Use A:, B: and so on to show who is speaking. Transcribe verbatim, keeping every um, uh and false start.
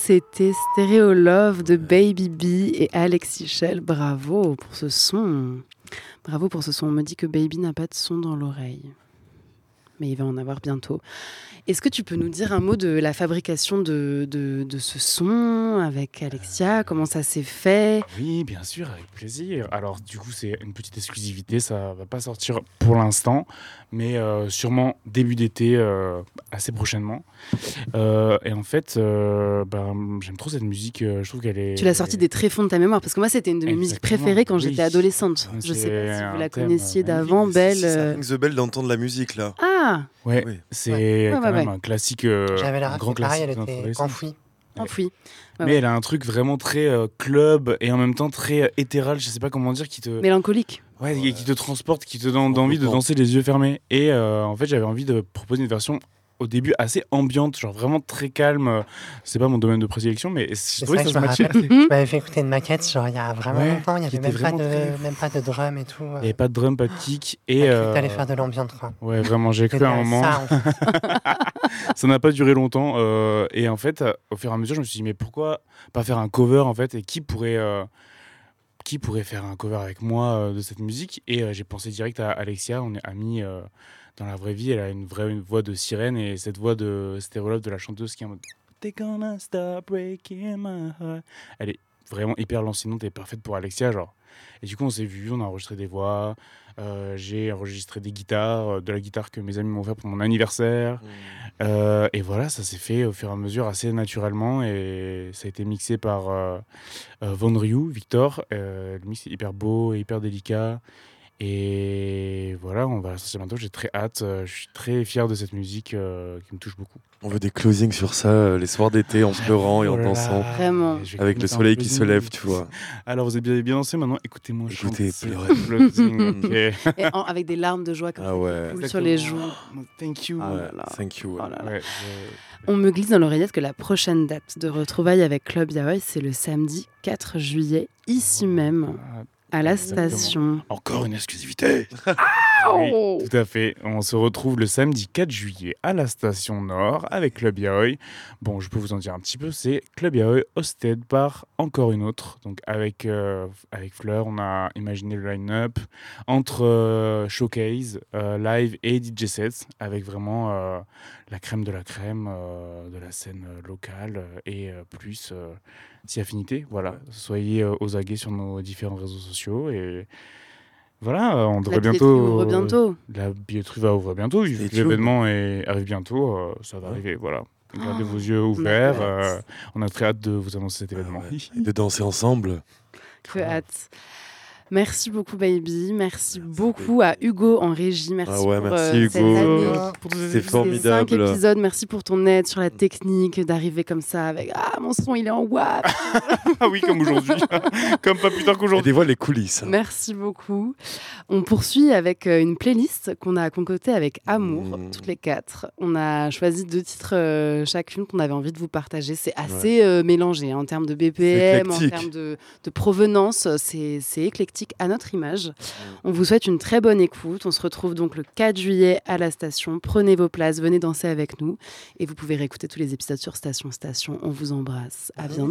A: C'était Stereo Love de Baby B et Alexis Chelle. Bravo pour ce son. Bravo pour ce son. On me dit que Baby n'a pas de son dans l'oreille. Mais il va en avoir bientôt. Est-ce que tu peux nous dire un mot de la fabrication de, de, de ce son avec Alexia ? Comment ça s'est fait ?
B: Oui, bien sûr, avec plaisir. Alors, du coup, c'est une petite exclusivité. Ça va pas sortir pour l'instant, mais euh, sûrement début d'été, euh, assez prochainement. Euh, et en fait, euh, bah, j'aime trop cette musique. Je trouve qu'elle est...
A: Tu l'as sortie des tréfonds de ta mémoire, parce que moi, c'était une de mes
B: Exactement.
A: musiques préférées quand
B: Oui.
A: j'étais adolescente.
B: C'est
A: Je sais pas si vous la
B: thème
A: connaissiez
B: magnifique.
A: d'avant,
C: Si,
A: Belle.
C: si, ça
A: euh,
C: ring the bell d'entendre la musique là.
A: Ah,
B: Ouais,
C: Oui.
B: c'est
A: Ouais.
B: quand
A: Ouais, ouais,
B: même
A: ouais.
B: un classique, euh,
D: J'avais la
B: un
D: ref,
B: grand
D: mais pareil,
B: classique.
D: elle
B: de notre
D: était
B: adolescence.
D: enfouie.
A: enfoui. Ouais,
B: Mais
A: ouais.
B: elle a un truc vraiment très euh, club et en même temps très euh, éthéral, je sais pas comment dire, qui te,
A: Mélancolique.
B: ouais,
C: Ouais.
B: qui te transporte, qui te donne
C: Trop
B: envie de
C: content.
B: danser les yeux fermés. Et euh, en fait, j'avais envie de proposer une version au début assez ambiante, genre vraiment très calme. C'est pas mon domaine de prédilection, mais je
D: C'est
B: trouvais
D: ça
B: que
D: que
B: ça
D: je
B: se
D: me
B: matchait.
D: rappelle.
B: assez.
D: Tu m'avais fait écouter une maquette, genre il y a vraiment
B: Ouais,
D: longtemps, il n'y
B: qui
D: avait
B: était
D: même pas,
B: vraiment
D: de,
B: très-
D: même pas de drum et tout.
B: Il n'y avait pas de drum, pas de kick. Et
D: Et
B: euh,
D: t'allais faire de l'ambiance, quoi.
B: ouais, vraiment, j'ai cru
D: C'était
B: à un moment.
D: ça, en fait.
B: Ça n'a pas duré longtemps. euh, et en fait, euh, au fur et à mesure, je me suis dit, mais pourquoi pas faire un cover en fait. Et qui pourrait, euh, qui pourrait faire un cover avec moi euh, de cette musique. Et euh, j'ai pensé direct à Alexia, on est amis euh, dans la vraie vie. Elle a une vraie une voix de sirène. Et cette voix de Stereo Love de la chanteuse qui est en mode They're gonna stop breaking my heart. Elle est vraiment hyper lancinante et parfaite pour Alexia, genre. Et du coup, on s'est vu, on a enregistré des voix. euh, j'ai enregistré des guitares, euh, de la guitare que mes amis m'ont fait pour mon anniversaire. Euh, et voilà, ça s'est fait au fur et à mesure assez naturellement et ça a été mixé par euh, euh, Von Ryu, Victor. Euh, le mix est hyper beau et hyper délicat. Et voilà, on va la sortir bientôt. J'ai très hâte. euh, Je suis très fier de cette musique euh, qui me touche beaucoup.
C: On veut des closings sur ça, euh, les soirs d'été en pleurant et en
B: Oh là là,
C: dansant.
A: Vraiment.
B: je vais
C: Avec le
B: mettre un
C: soleil qui se
B: closing.
C: lève, tu vois.
B: Alors, vous avez bien, bien dansé, maintenant écoutez-moi
C: Écoutez,
B: chanter.
C: pleurez.
B: Closing, ok.
A: Et en- avec des larmes de joie comme
C: Ah
A: ça
C: ouais.
A: qui coulent sur les joues.
B: Exactement. Thank you.
A: Ah
C: Ouais,
A: là là.
C: thank you. ouais.
A: Oh là là.
B: Ouais, je-
A: On me glisse dans l'oreillette que la prochaine date de retrouvailles avec Club Yaoi, c'est le samedi quatre juillet, ici même,
B: Ah,
A: à la
B: Exactement.
A: station.
B: Encore une exclusivité.
A: Oh
B: Oui, tout à fait. On se retrouve le samedi quatre juillet à la station Nord avec Club Yaoi. Bon, je peux vous en dire un petit peu. C'est Club Yaoi hosted par encore une autre. Donc avec, euh, avec Fleur, on a imaginé le line-up entre euh, showcase, euh, live et D J sets avec vraiment euh, la crème de la crème euh, de la scène euh, locale euh, et euh, plus euh, si affinité. Voilà. Soyez euh, aux aguets sur nos différents réseaux sociaux et voilà, euh, on devrait
A: La billetterie
B: bientôt.
A: ouvre bientôt.
B: La billetterie va ouvrir bientôt. vu
C: Stay
B: que
C: tuned.
B: L'événement est- arrive bientôt. euh, ça va
C: Ouais.
B: arriver. Voilà. Gardez
A: Oh,
B: vos yeux ouverts.
A: on a
B: euh,
A: hâte.
B: on a très hâte de vous annoncer cet
C: Ah
B: événement.
C: ouais. Et de danser ensemble.
A: Que hâte. Merci beaucoup, Baby. Merci, beaucoup à Hugo en régie. Merci
C: Ah ouais,
A: pour
C: merci,
A: euh,
C: Hugo.
A: cette année.
C: C'est
A: Ces
C: formidable.
A: cinq épisodes, merci pour ton aide sur la technique, d'arriver comme ça avec « Ah, mon son, il est en WAP !»
B: Ah oui, comme aujourd'hui. Comme pas plus tard
C: Et
B: qu'aujourd'hui.
C: des voix les coulisses.
A: Merci beaucoup. On poursuit avec euh, une playlist qu'on a concoctée avec amour,
C: Mmh.
A: toutes les quatre. On a choisi deux titres euh, chacune qu'on avait envie de vous partager. C'est assez euh, mélangé hein, en termes de B P M, en
C: éclectique.
A: termes de, de provenance. C'est c'est éclectique à notre image. On vous souhaite une très bonne écoute. On se retrouve donc le quatre juillet à la station. Prenez vos places, venez danser avec nous. Et vous pouvez réécouter tous les épisodes sur Station Station. On vous embrasse. À bientôt.